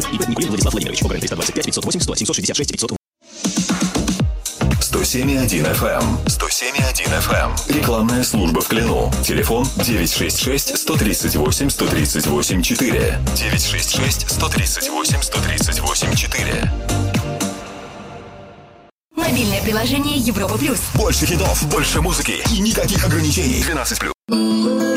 ИП Никулин Владислав Владимирович. ОГРН 325 508 100 766 500. 107,1 FM. 107,1 FM. Рекламная служба в Клину. Телефон 966-138-138-4. 966-138-138-4. Мобильное приложение Европа Плюс. Больше хитов, больше музыки и никаких ограничений. 12+.